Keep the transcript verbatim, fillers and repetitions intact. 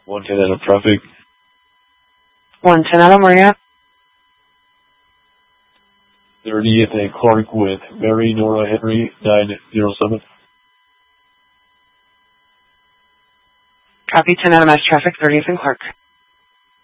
one ten out of traffic. one ten out of Maria. thirtieth and Clark with Mary Nora Henry, nine zero seven. Copy, ten out of mass traffic, thirtieth and Clark.